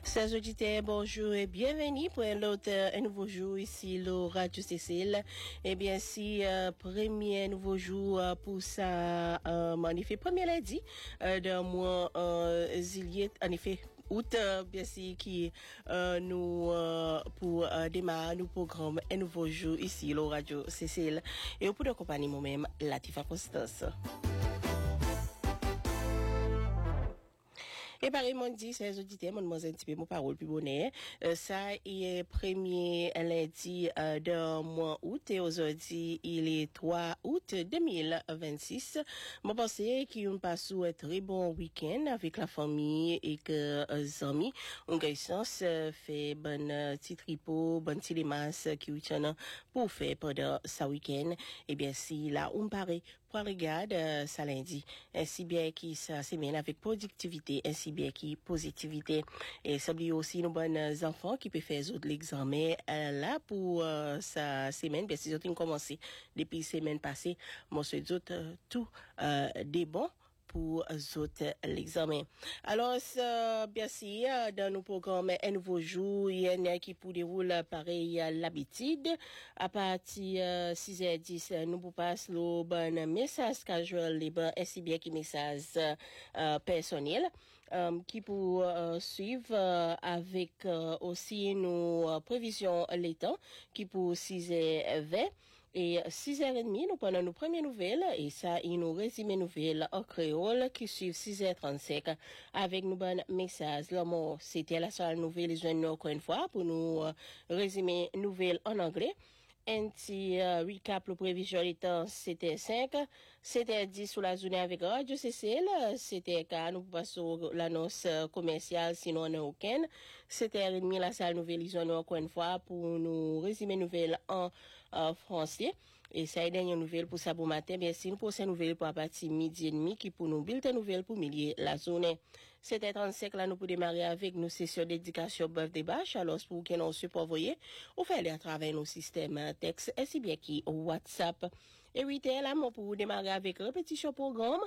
Chers auditeurs, bonjour et bienvenue pour un nouveau jour ici, le Radio Cécile. Eh bien, si, premier nouveau jour pour ça, en effet, premier lundi, d'un mois, juillet, en effet, août, bien sûr, qui, nous, pour démarrer nos programmes, un nouveau jour ici, le Radio Cécile. Et pour accompagner moi-même, Latifa Constance. Et pareillement dit, ces auditeurs, mon un petit peu mon parole plus bonnet. Ça est premier lundi de mois août et aujourd'hui il est 3 août 2026. Moi pensais qu'on passe un très bon week-end avec la famille et que amis. On gagne chance fait bon petit tripot, bon petit limace qui week-end pour faire pendant ce week-end. Et bien si là on paraît pour regarder ça lundi, ainsi bien qui ça semaine avec productivité, ainsi bien qui positivité. Et ça oublie aussi nos bonnes enfants qui peuvent faire autres l'examen là pour sa semaine, bien si ils ont commencé depuis semaine passée, moi je souhaite tout des bons pour autres l'examen. Alors, bien sûr, dans nos programmes, un nouveau jour, il y en a qui pour dérouler pareil à l'habitude. À partir 6h10, nous vous passons le bon message casual, les bons, ainsi bien que message personnel, qui pour suivre avec aussi nos prévisions les temps, qui pour 6h20. Et 6h30, nous prenons nos premières nouvelles, et ça, il nous résume nouvelles en créole qui suivent 6h35 avec nos bons messages. Là, moi, c'était la seule nouvelle, je viens encore une fois pour nous résumer nouvelles en anglais. Un petit recap, le prévision des temps, c'était 5. C'était 10 sur la journée avec Radio Cécile. C'était quand nous passons l'annonce commerciale, sinon on n'a aucune. C'était 1h30 la salle nouvelle, ils ont encore une fois pour nous résumer nouvelles en français. Et ça est dernière nouvelle pour ça bon matin. Bien si nous prochaine nouvelle pour à partir midi et demi qui pour nous bulletin nouvelle pour milieu la journée. C'était 35 là nous pour démarrer avec nos sessions d'éducation bœuf des bâches. Alors pour qu'on nous support voyez, on fait aller à travers nos systèmes texte ainsi bien qui WhatsApp. Et 8h là moi pour démarrer avec répétition programme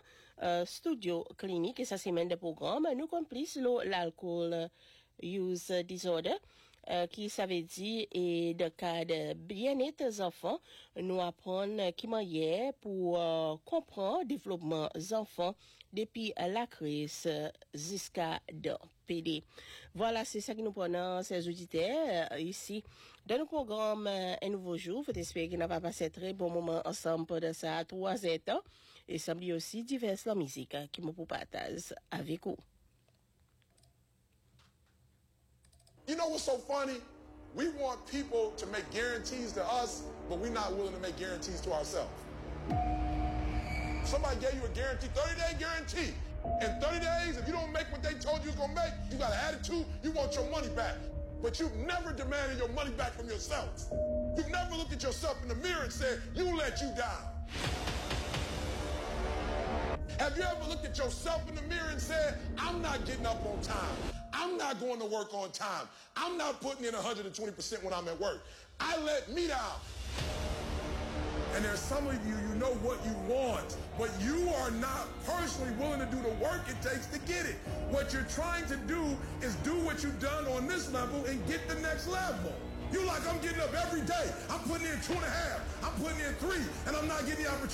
studio clinique et ça semaine de programme nous complice l'alcool use disorder. Qui ça veut dire et de cas de bien-être des enfants nous apprendre qui manière pour comprendre développement des enfants depuis la crise jusqu'à dans PD. Voilà, c'est ça que nous prenons ces auditeurs ici dans le programme Un Nouveau Jour. Faut espérer qu'on va passer un très bon moment ensemble pendant ça 3 ans et ça me aussi diverses la musique qui me partage avec vous. You know what's so funny? We want people to make guarantees to us, but we're not willing to make guarantees to ourselves. Somebody gave you a guarantee, 30-day guarantee. In 30 days, if you don't make what they told you was going to make, you got an attitude, you want your money back. But you've never demanded your money back from yourself. You've never looked at yourself in the mirror and said, you let you down. Have you ever looked at yourself in the mirror and said, I'm not getting up on time. I'm not going to work on time. I'm not putting in 120% when I'm at work. I let me down. And there's some of you, you know what you want, but you are not personally willing to do the work it takes to get it. What you're trying to do is do what you've done on this level and get the next level. You're like, I'm getting up every day. I'm putting in 2.5. I'm putting in 3, and I'm not getting the opportunity.